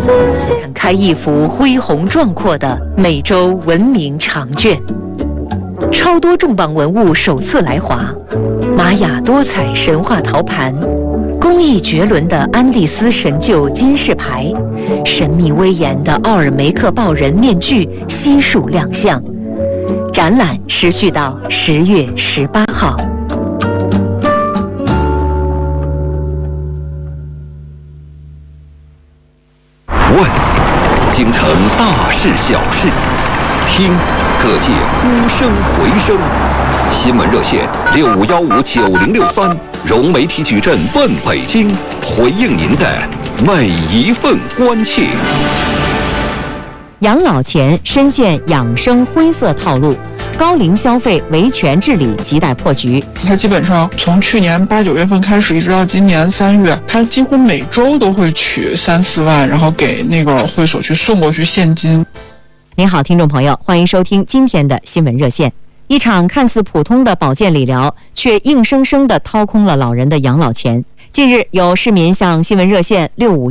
展开一幅恢宏壮阔的美洲文明长卷。超多重磅文物首次来华，玛雅多彩神话陶盘，工艺绝伦的安第斯神旧金饰牌，神秘威严的奥尔梅克豹人面具悉数亮相。展览持续到10月18号。 问京城大事小事，听各界呼声回声。新闻热线65159063，融媒体矩阵问北京，回应您的每一份关切。 养老钱深陷养生灰色套路，高龄消费维权治理亟待破局。 它基本上从去年8、9月份开始，一直到今年3月，它几乎每周都会取3、4万，然后给那个会所去送过去现金。 您好，听众朋友，欢迎收听今天的新闻热线。一场看似普通的保健理疗，却硬生生地掏空了老人的养老钱。近日，有市民向新闻热线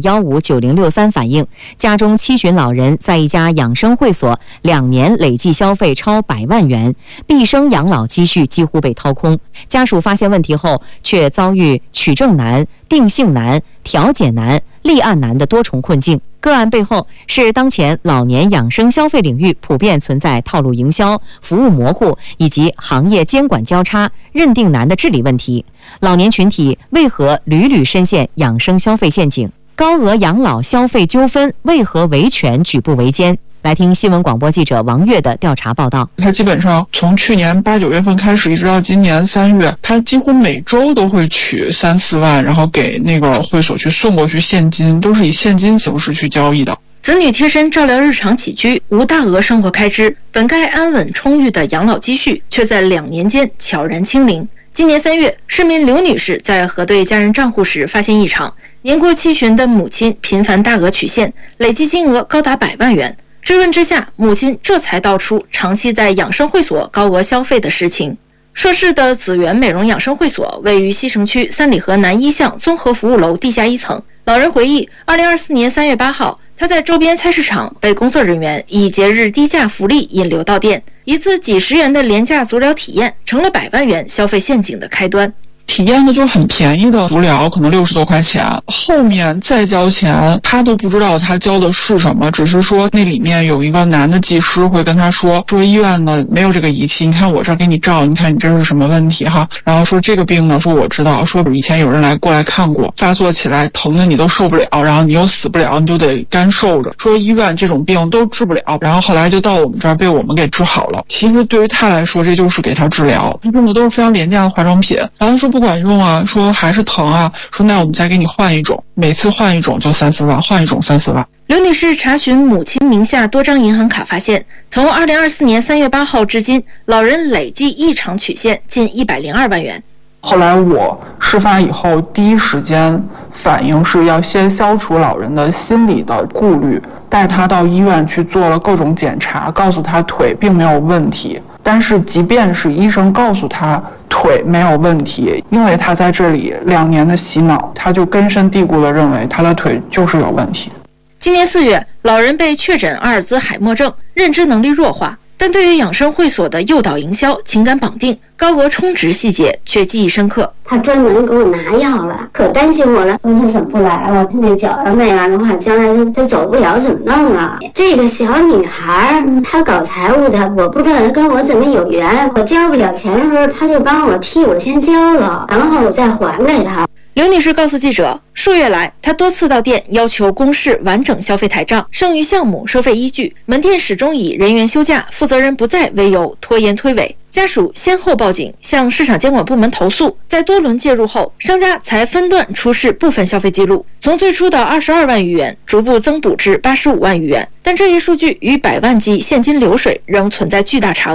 65159063反映，家中7旬老人在一家养生会所2年累计消费超100万元，毕生养老积蓄几乎被掏空。家属发现问题后，却遭遇取证难、定性难、调解难、立案难的多重困境。个案背后是当前老年养生消费领域普遍存在套路营销、服务模糊以及行业监管交叉、认定难的治理问题。老年群体为何屡屡深陷养生消费陷阱？高额养老消费纠纷为何维权举步维艰？来听新闻广播记者王悦的调查报道。 它基本上从去年8、9月份开始，一直到今年3月，它几乎每周都会取3、4万，然后给那个会所去送过去现金，都是以现金形式去交易的。 子女贴身照料日常起居，无大额生活开支，本该安稳充裕的养老积蓄，却在2年间悄然清零。今年3月，市民刘女士在核对家人账户时发现异常，年过7旬的母亲频繁大额取现，累计金额高达100万元。追问之下，母亲这才道出长期在养生会所高额消费的实情。涉事的紫源美容养生会所位于西城区三里河南1巷综合服务楼地下1层。老人回忆，2024年3月8号，他在周边菜市场被工作人员以节日低价福利引流到店，一次几十元的廉价足疗体验成了100万元消费陷阱的开端。 体验的就很便宜的足疗，可能60多块钱，后面再交钱，他都不知道他交的是什么，只是说那里面有一个男的技师会跟他说医院呢没有这个仪器，你看我这儿给你照，你看你这是什么问题哈，然后说这个病呢，说我知道，说以前有人过来看过，发作起来疼的你都受不了，然后你又死不了，你就得干受着，说医院这种病都治不了，然后后来就到我们这儿被我们给治好了。其实对于他来说，这就是给他治疗，用的都是非常廉价的化妆品，然后说不管用啊，说还是疼啊，说那我们再给你换一种，每次换一种就3、4万，换一种3、4万。 刘女士查询母亲名下多张银行卡发现，从2024年3月8号至今，老人累计异常取现近102万元。 后来我事发以后第一时间反应是要先消除老人的心理的顾虑，带他到医院去做了各种检查，告诉他腿并没有问题。但是即便是医生告诉他腿没有问题，因为他在这里2年的洗脑，他就根深蒂固地认为他的腿就是有问题。 今年4月，老人被确诊阿尔兹海默症，认知能力弱化，但对于养生会所的诱导营销、情感绑定、高额充值细节却记忆深刻。 他专门给我拿药了，可担心我了，说他怎么不来了？他那脚上那样的话，将来他走不了，怎么弄啊？这个小女孩她搞财务的，我不知道她跟我怎么有缘，我交不了钱的时候，她就帮我替我先交了，然后我再还给她。 刘女士告诉记者，数月来，她多次到店要求公示完整消费台账、剩余项目收费依据，门店始终以人员休假、负责人不在为由拖延推诿。家属先后报警，向市场监管部门投诉，在多轮介入后，商家才分段出示部分消费记录，从最初的22万余元逐步增补至85万余元。但这一数据与100万计现金流水仍存在巨大差额。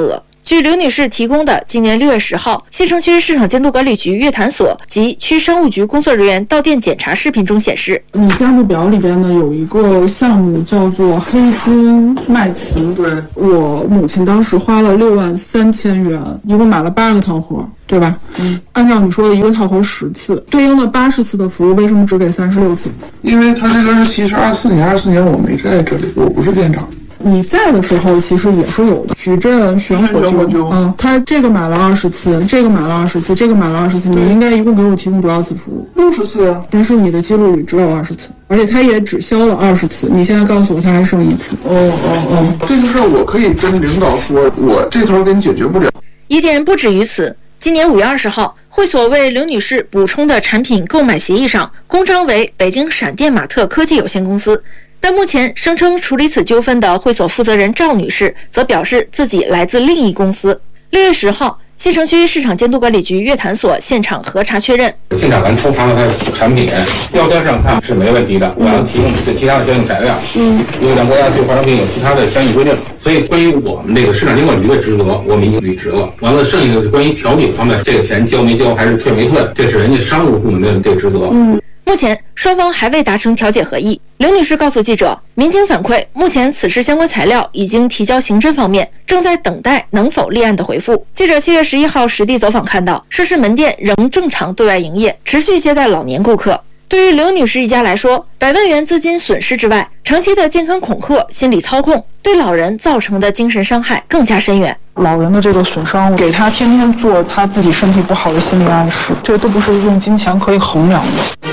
据刘女士提供的今年6月10号西城区市场监督管理局月坛所及区商务局工作人员到店检查视频中显示， 你价目表里边呢有一个项目叫做黑金麦瓷， 对， 我母亲当时花了63000元，一共买了8个套盒，对吧？按照你说的一个套盒10次，对应的80次的服务，为什么只给36次？ 因为他这个日期是24年我没在这里，我不是店长。 你在的时候其实也是有的，矩阵、选火灸，他这个买了20次，这个买了20次，这个买了20次，你应该一共给我提供多少次服务 ？60次啊。 但是你的记录里只有20次，而且他也只销了20次，你现在告诉我他还剩1次。 这个事儿我可以跟领导说，我这头给你解决不了。 疑点不止于此。今年5月20号，会所为刘女士补充的产品购买协议上公章为北京闪电玛特科技有限公司，但目前声称处理此纠纷的会所负责人赵女士则表示自己来自另一公司。6月10号，西城区市场监督管理局月坛所现场核查确认， 现场咱抽查了它的产品，标签上看是没问题的，我要提供其他的相应材料。因为咱国家对化妆品有其他的相应规定，所以关于我们这个市场监管局的职责，我们已经履职了。完了，剩下的是关于调解方面，这个钱交没交还是退没退，这是人家商务部门的这个职责。 目前双方还未达成调解合议。刘女士告诉记者，民警反馈，目前此事相关材料已经提交刑侦方面，正在等待能否立案的回复。记者7月11号实地走访看到，涉事门店仍正常对外营业，持续接待老年顾客。对于刘女士一家来说，100万元资金损失之外，长期的健康恐吓、心理操控，对老人造成的精神伤害更加深远。 老人的这个损伤，给他天天做他自己身体不好的心理暗示，这都不是用金钱可以衡量的。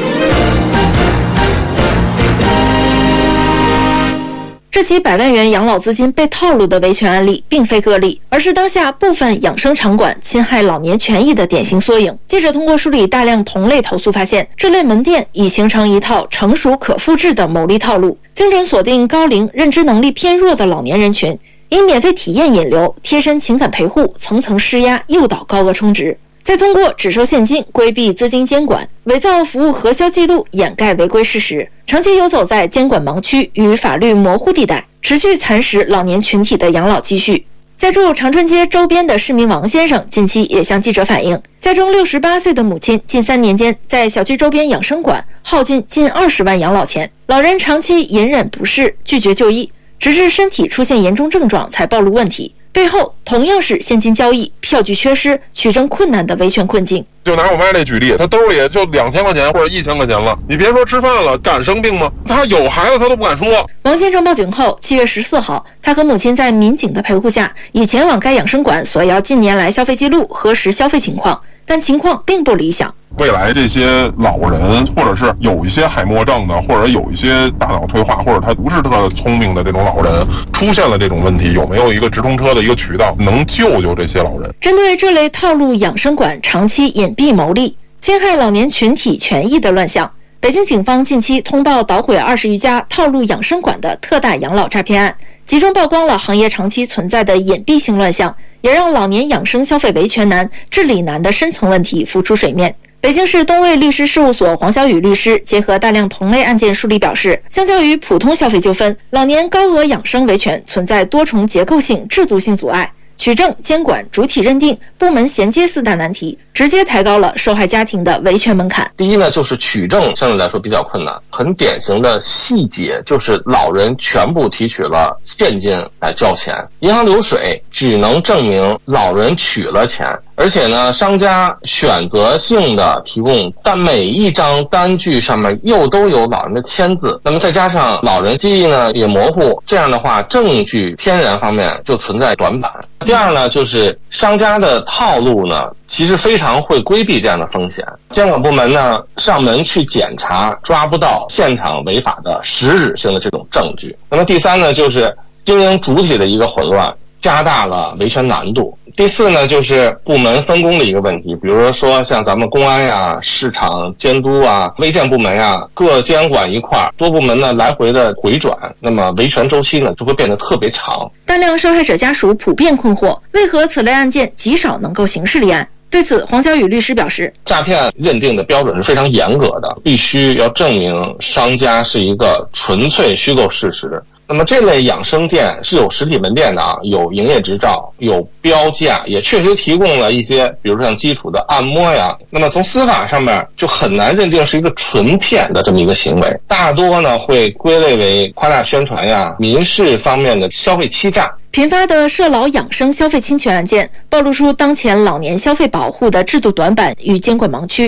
这起100万元养老资金被套路的维权案例并非个例，而是当下部分养生场馆侵害老年权益的典型缩影。记者通过梳理大量同类投诉发现，这类门店已形成一套成熟可复制的牟利套路，精准锁定高龄、认知能力偏弱的老年人群，以免费体验引流、贴身情感陪护层层施压，诱导高额充值，再通过只收现金规避资金监管，伪造服务核销记录掩盖违规事实，长期游走在监管盲区与法律模糊地带，持续蚕食老年群体的养老积蓄。家住长春街周边的市民王先生近期也向记者反映，家中68岁的母亲近3年间在小区周边养生馆耗尽近20万养老钱，老人长期隐忍不适，拒绝就医，直至身体出现严重症状才暴露问题，背后同样是现金交易、票据缺失、取证困难的维权困境。 就拿我妈这举例，她兜里就2000块钱或者1000块钱了，你别说吃饭了，敢生病吗？她有孩子她都不敢说。 王先生报警后，7月14号，他和母亲在民警的陪护下，已前往该养生馆索要近年来消费记录，核实消费情况，但情况并不理想。 未来这些老人，或者是有一些海默症的，或者有一些大脑退化，或者他不是特聪明的这种老人，出现了这种问题，有没有一个直通车的一个渠道能救这些老人？ 针对这类套路养生馆长期隐蔽牟利、侵害老年群体权益的乱象，北京警方近期通报捣毁20余家套路养生馆的特大养老诈骗案，集中曝光了行业长期存在的隐蔽性乱象，也让老年养生消费维权难、治理难的深层问题浮出水面。北京市东卫律师事务所黄小雨律师结合大量同类案件梳理表示，相较于普通消费纠纷，老年高额养生维权存在多重结构性、制度性阻碍，取证、监管、主体认定、部门衔接4大难题，直接抬高了受害家庭的维权门槛。 第一呢，就是取证相对来说比较困难，很典型的细节就是老人全部提取了现金来交钱，银行流水只能证明老人取了钱。而且呢，商家选择性的提供，但每一张单据上面又都有老人的签字，那么再加上老人记忆呢也模糊，这样的话证据天然方面就存在短板。第二呢，就是商家的套路呢其实非常会规避这样的风险，监管部门呢上门去检查，抓不到现场违法的实质性的这种证据。那么第三呢，就是经营主体的一个混乱，加大了维权难度。第四呢，就是部门分工的一个问题，比如说像咱们公安呀、市场监督啊、卫健部门呀，各监管一块，多部门呢来回的回转，那么维权周期呢就会变得特别长。 大量受害者家属普遍困惑，为何此类案件极少能够刑事立案？对此，黄小雨律师表示， 诈骗认定的标准是非常严格的，必须要证明商家是一个纯粹虚构事实， 那么这类养生店是有实体门店的啊，有营业执照，有标价，也确实提供了一些，比如说像基础的按摩呀。那么从司法上面就很难认定是一个纯骗的这么一个行为，大多呢会归类为夸大宣传呀、民事方面的消费欺诈。 频发的涉老养生消费侵权案件，暴露出当前老年消费保护的制度短板与监管盲区。